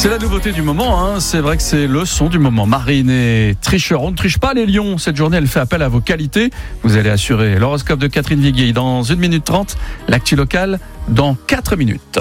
C'est la nouveauté du moment, hein. C'est vrai que c'est le son du moment. Marine et tricheur, on ne triche pas les lions. Cette journée, elle fait appel à vos qualités. Vous allez assurer l'horoscope de Catherine Viguier dans 1 minute 30, l'actu locale dans 4 minutes.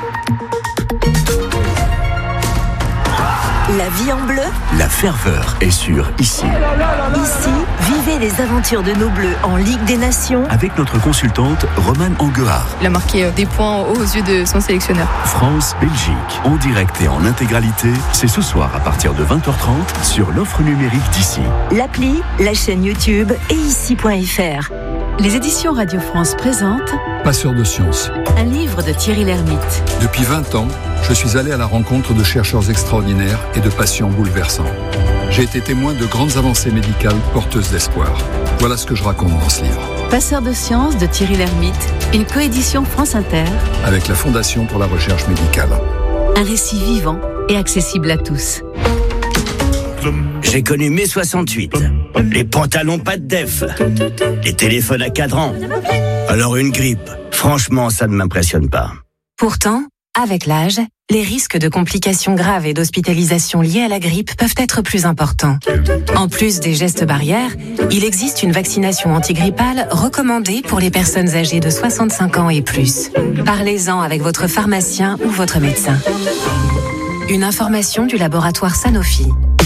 La vie en bleu. La ferveur est sur Ici. Ici, vivez les aventures de nos bleus en Ligue des Nations. Avec notre consultante Romane Anguard. Il a marqué des points aux yeux de son sélectionneur. France-Belgique, en direct et en intégralité, c'est ce soir à partir de 20h30 sur l'offre numérique d'Ici. L'appli, la chaîne YouTube et ici.fr. Les éditions Radio France présentent Passeur de sciences. un livre de Thierry Lhermitte. Depuis 20 ans, je suis allé à la rencontre de chercheurs extraordinaires et de patients bouleversants. J'ai été témoin de grandes avancées médicales porteuses d'espoir. Voilà ce que je raconte dans ce livre. Passeur de sciences de Thierry Lhermitte, une coédition France Inter, Avec la Fondation pour la recherche médicale. un récit vivant et accessible à tous. J'ai connu mai 68. Les pantalons pas de def. Les téléphones à cadran. Alors une grippe, franchement, ça ne m'impressionne pas. Pourtant, avec l'âge, les risques de complications graves et d'hospitalisation liées à la grippe peuvent être plus importants. En plus des gestes barrières, il existe une vaccination antigrippale recommandée pour les personnes âgées de 65 ans et plus. Parlez-en avec votre pharmacien ou votre médecin. Une information du laboratoire Sanofi.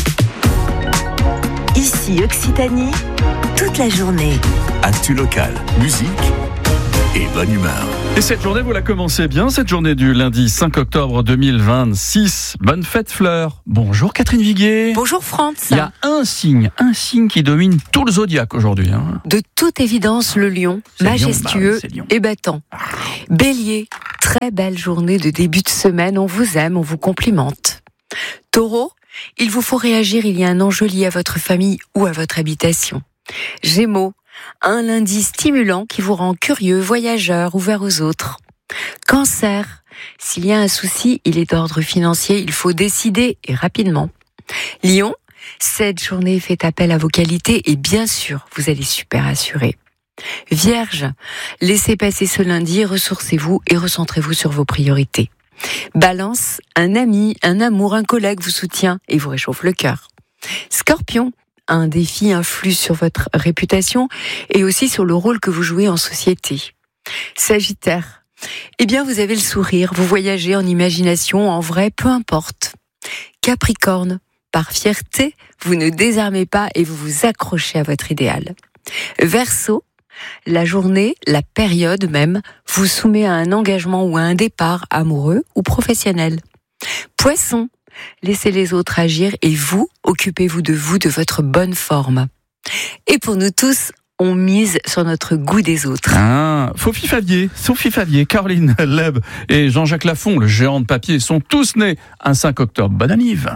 Ici, Occitanie, toute la journée. Actu locale, musique et bonne humeur. Et cette journée, vous la commencez bien, cette journée du lundi 5 octobre 2026. Bonne fête, Fleur. Bonjour, Catherine Viguier. Bonjour France. Il y a un signe qui domine tout le zodiaque aujourd'hui, hein. De toute évidence, le lion, C'est majestueux Lion, bah oui, c'est Lion. et battant. Bélier, très belle journée de début de semaine, on vous aime, on vous complimente. Taureau, il vous faut réagir, il y a un enjeu lié à votre famille ou à votre habitation. Gémeaux, un lundi stimulant qui vous rend curieux, voyageur, ouvert aux autres. Cancer, s'il y a un souci, il est d'ordre financier, il faut décider et rapidement. Lion, cette journée fait appel à vos qualités et bien sûr, vous allez super assurer. Vierge, laissez passer ce lundi, ressourcez-vous et recentrez-vous sur vos priorités. Balance, un ami, un amour, un collègue vous soutient et vous réchauffe le cœur. Scorpion, un défi influe sur votre réputation et aussi sur le rôle que vous jouez en société. Sagittaire, eh bien vous avez le sourire, vous voyagez en imagination, en vrai, peu importe. Capricorne, par fierté, vous ne désarmez pas et vous vous accrochez à votre idéal. Verseau, la journée, la période même, vous soumet à un engagement ou à un départ amoureux ou professionnel. Poisson, laissez les autres agir et vous, occupez-vous, de votre bonne forme. Et pour nous tous, on mise sur notre goût des autres. Sophie Favier, Caroline Leb et Jean-Jacques Lafont, le géant de papier, sont tous nés un 5 octobre. Bonne anniv.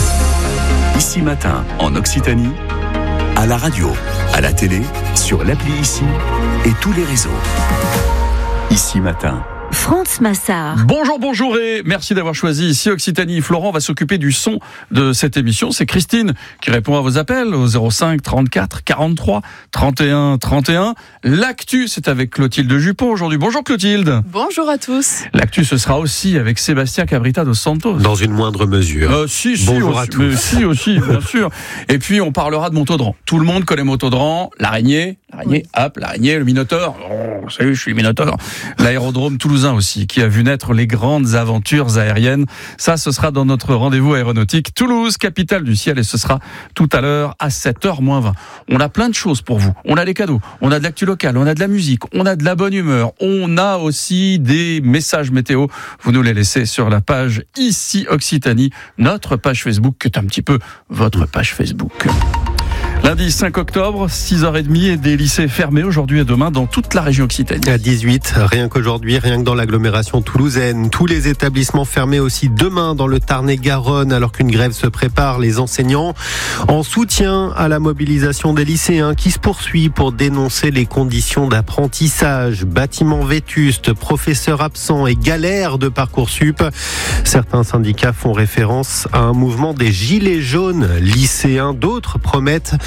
Ici matin, en Occitanie, à la radio, à la télé, sur l'appli Ici et tous les réseaux. Ici matin. France Massard. Bonjour et merci d'avoir choisi Ici Occitanie. Florent va s'occuper du son de cette émission. C'est Christine qui répond à vos appels au 05 34 43 31 31. L'actu, c'est avec Clotilde Jupon aujourd'hui. Bonjour Clotilde. Bonjour à tous. L'actu, ce sera aussi avec Sébastien Cabrita dos Santos. Dans une moindre mesure. Bonjour à tous. Mais si aussi, bien sûr. Et puis on parlera de Montaudran. Tout le monde connaît Montaudran. L'araignée, le Minotaure. Oh, salut, je suis le Minotaure. L'aérodrome toulousain aussi, qui a vu naître les grandes aventures aériennes. Ça, ce sera dans notre rendez-vous aéronautique. Toulouse, capitale du ciel, et ce sera tout à l'heure à 7h-20. On a plein de choses pour vous. On a des cadeaux, on a de l'actu locale, on a de la musique, on a de la bonne humeur, on a aussi des messages météo. Vous nous les laissez sur la page Ici Occitanie, notre page Facebook, qui est un petit peu votre page Facebook. Lundi 5 octobre, 6h30 et des lycées fermés aujourd'hui et demain dans toute la région Occitanie. À 18, rien qu'aujourd'hui, rien que dans l'agglomération toulousaine. Tous les établissements fermés aussi demain dans le Tarn-et-Garonne alors qu'une grève se prépare. Les enseignants en soutien à la mobilisation des lycéens qui se poursuit pour dénoncer les conditions d'apprentissage. Bâtiments vétustes, professeurs absents et galères de Parcoursup. Certains syndicats font référence à un mouvement des gilets jaunes lycéens. D'autres promettent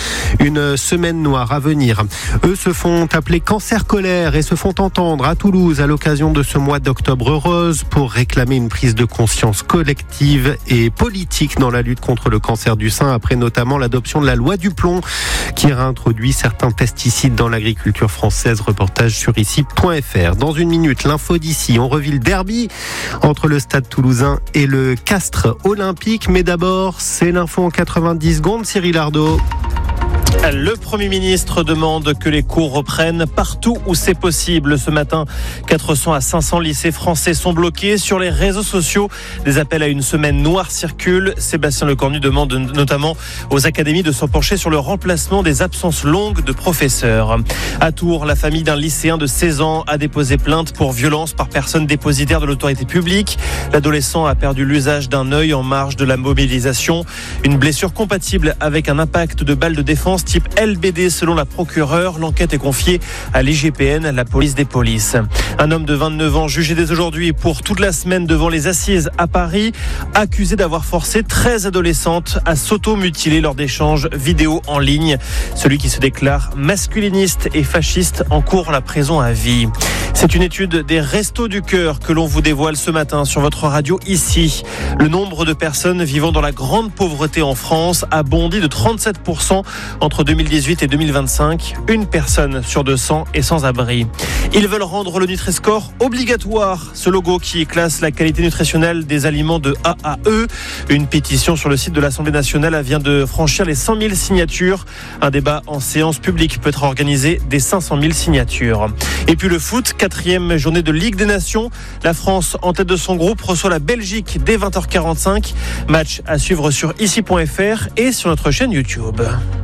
Une semaine noire à venir. Eux se font appeler Cancer Colère et se font entendre à Toulouse à l'occasion de ce mois d'octobre rose pour réclamer une prise de conscience collective et politique dans la lutte contre le cancer du sein, après notamment l'adoption de la loi du plomb qui réintroduit certains pesticides dans l'agriculture française. Reportage sur ici.fr. Dans une minute, l'info d'ici. On revit le derby entre le Stade Toulousain et le Castres Olympique. Mais d'abord, c'est l'info en 90 secondes. Cyril Ardo. Le Premier ministre demande que les cours reprennent partout où c'est possible. Ce matin, 400 à 500 lycées français sont bloqués. Sur les réseaux sociaux, des appels à une semaine noire circulent. Sébastien Lecornu demande notamment aux académies de s'en pencher sur le remplacement des absences longues de professeurs. À Tours, la famille d'un lycéen de 16 ans a déposé plainte pour violence par personne dépositaire de l'autorité publique. L'adolescent a perdu l'usage d'un œil en marge de la mobilisation. Une blessure compatible avec un impact de balle de défense type LBD selon la procureure. L'enquête est confiée à l'IGPN, la police des polices. Un homme de 29 ans jugé dès aujourd'hui pour toute la semaine devant les assises à Paris, accusé d'avoir forcé 13 adolescentes à s'auto-mutiler lors d'échanges vidéo en ligne. Celui qui se déclare masculiniste et fasciste encourt la prison à vie. C'est une étude des Restos du Cœur que l'on vous dévoile ce matin sur votre radio ici. Le nombre de personnes vivant dans la grande pauvreté en France a bondi de 37% entre 2018 et 2025. Une personne sur 200 est sans abri. Ils veulent rendre le Nutri-Score obligatoire. Ce logo qui classe la qualité nutritionnelle des aliments de A à E. Une pétition sur le site de l'Assemblée nationale vient de franchir les 100 000 signatures. Un débat en séance publique peut être organisé dès 500 000 signatures. Et puis le foot, 4e journée de Ligue des Nations. La France, en tête de son groupe, reçoit la Belgique dès 20h45. Match à suivre sur ici.fr et sur notre chaîne YouTube.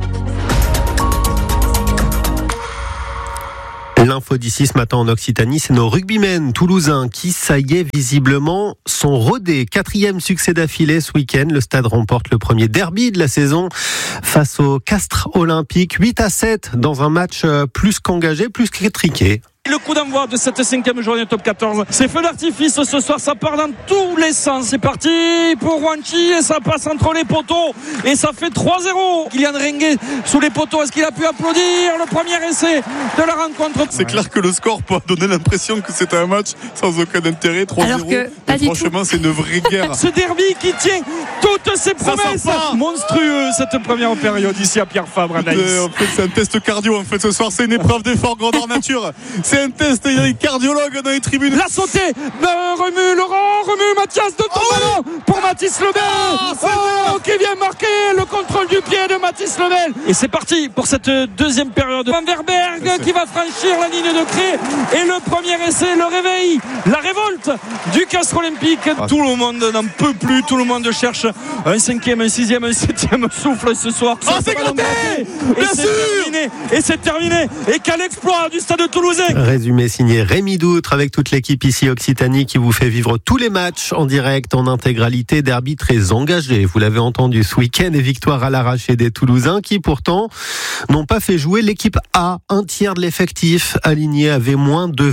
L'info d'ici ce matin en Occitanie, c'est nos rugbymen toulousains qui, ça y est, visiblement, sont rodés. 4e succès d'affilée ce week-end. Le Stade remporte le premier derby de la saison face au Castres Olympique. 8-7 dans un match plus qu'engagé, plus qu'étriqué. Le coup d'envoi de cette 5e journée de top 14. C'est feu d'artifice ce soir, ça part dans tous les sens. C'est parti pour Wanchi et ça passe entre les poteaux et ça fait 3-0. Kylian Renguet sous les poteaux, est-ce qu'il a pu applaudir le premier essai de la rencontre? C'est clair que le score peut donner l'impression que c'était un match sans aucun intérêt, 3-0. Franchement, c'est une vraie guerre. Ce derby qui tient toutes ses promesses. Monstrueux cette première période ici à Pierre Fabre. En fait, c'est un test cardio. En fait, ce soir, c'est une épreuve d'effort grandeur nature. C'est un test, il y a des cardiologues dans les tribunes. La sautée, remue Laurent, remue Mathias de ton ballon pour Mathis Lebel. Qui vient marquer le contrôle du pied de Mathis Lebel. Et c'est parti pour cette deuxième période. Van Verberg qui va franchir la ligne de crête et le premier essai, le réveil, la révolte du Castres Olympique. Tout le monde n'en peut plus, tout le monde cherche un 5e, un 6e, un 7e souffle ce soir. C'est gratté, bien sûr. Et c'est terminé. Et quel exploit du Stade Toulousain. Résumé signé Rémi Doutre avec toute l'équipe ici Occitanie qui vous fait vivre tous les matchs en direct, en intégralité. Derby très engagé, vous l'avez entendu ce week-end, et victoire à l'arraché des Toulousains qui pourtant n'ont pas fait jouer l'équipe A. Un tiers de l'effectif aligné avait moins de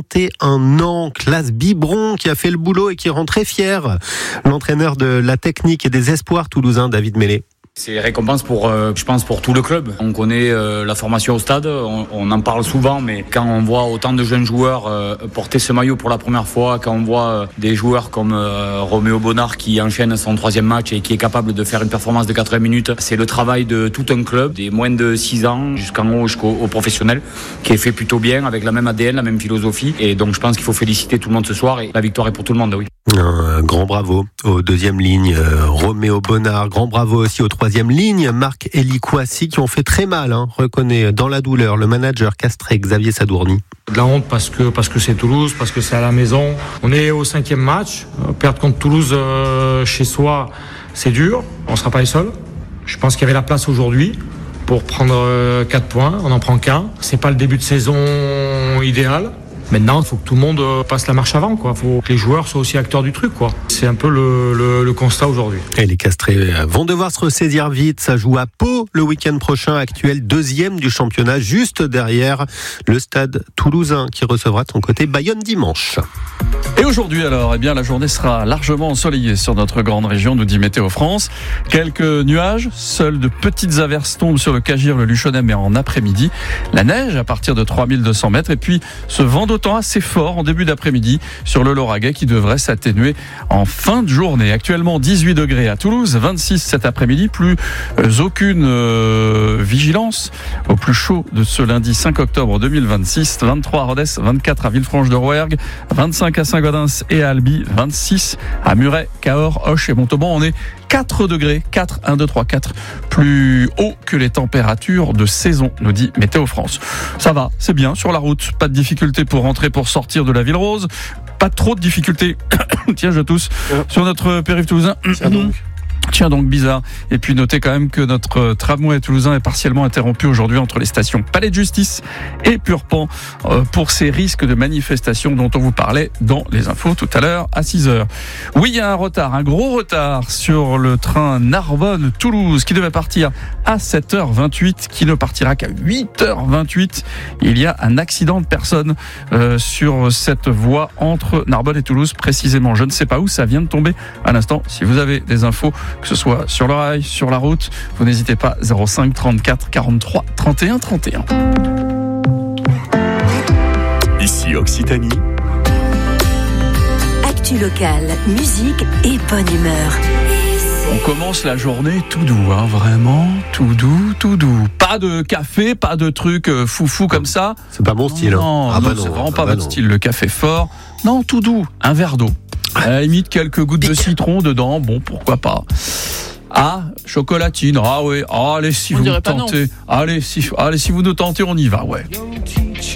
21 ans. Classe biberon qui a fait le boulot et qui rend très fier l'entraîneur de la technique et des espoirs toulousains, David Mellet. C'est récompense pour, je pense, pour tout le club. On connaît la formation au stade, on en parle souvent, mais quand on voit autant de jeunes joueurs porter ce maillot pour la première fois, quand on voit des joueurs comme Roméo Bonnard qui enchaîne son 3e match et qui est capable de faire une performance de 80 minutes, c'est le travail de tout un club, des moins de 6 ans jusqu'en haut, jusqu'aux professionnels, qui est fait plutôt bien, avec la même ADN, la même philosophie. Et donc je pense qu'il faut féliciter tout le monde ce soir, et la victoire est pour tout le monde, oui. Un grand bravo aux 2e ligne, Roméo Bonnard. Grand bravo aussi aux 3e ligne, Marc Elikouassi, qui ont fait très mal, reconnaît dans la douleur le manager castré Xavier Sadourny. De la honte parce que c'est Toulouse, parce que c'est à la maison. On est au 5e match. Perdre contre Toulouse chez soi, c'est dur. On ne sera pas les seuls. Je pense qu'il y avait la place aujourd'hui pour prendre 4 points. On n'en prend qu'un. C'est pas le début de saison idéal. Maintenant, il faut que tout le monde passe la marche avant, quoi. Faut que les joueurs soient aussi acteurs du truc, quoi. C'est un peu le constat aujourd'hui. Et les Castrés vont devoir se ressaisir vite. Ça joue à Pau le week-end prochain, actuel 2e du championnat, juste derrière le stade toulousain qui recevra de son côté Bayonne dimanche. Et aujourd'hui alors, la journée sera largement ensoleillée sur notre grande région, nous dit Météo France. Quelques nuages, seules de petites averses tombent sur le Cagir, le Luchonnet, mais en après-midi. La neige à partir de 3200 mètres et puis ce vent d'autant assez fort en début d'après-midi sur le Lauragais qui devrait s'atténuer en fin de journée. Actuellement 18 degrés à Toulouse, 26 cet après-midi, plus aucune vigilance au plus chaud de ce lundi 5 octobre 2026, 23 à Rodez, 24 à Villefranche-de-Rouergue, 25 à Saint-Gaudens et à Albi, 26 à Muret, Cahors, Auch et Montauban. On est 4 degrés, 4, 1, 2, 3, 4, plus haut que les températures de saison, nous dit Météo France. Ça va, c'est bien sur la route, pas de difficulté pour rentrer, pour sortir de la Ville Rose, pas trop de difficultés, tiens je tousse, sur notre périph' toulousain. Tiens donc bizarre. Et puis notez quand même que notre tramway toulousain est partiellement interrompu aujourd'hui entre les stations Palais de Justice et Purpan pour ces risques de manifestation dont on vous parlait dans les infos tout à l'heure à 6h. Oui, il y a un retard, un gros retard sur le train Narbonne-Toulouse qui devait partir à 7h28, qui ne partira qu'à 8h28. Il y a un accident de personne sur cette voie entre Narbonne et Toulouse précisément. Je ne sais pas où, ça vient de tomber à l'instant. Si vous avez des infos, que ce soit sur le rail, sur la route, vous n'hésitez pas, 05 34 43 31 31. Ici Occitanie. Actu locale, musique et bonne humeur. On commence la journée tout doux, vraiment, tout doux, tout doux. Pas de café, pas de trucs foufou comme ça. C'est pas mon style. Non, c'est vraiment pas votre style, le café fort. Non, tout doux, un verre d'eau. À la limite, quelques gouttes de citron dedans, bon, pourquoi pas. Ah, chocolatine, ah ouais, allez, si vous nous tentez. Allez, si vous nous tentez, on y va, ouais.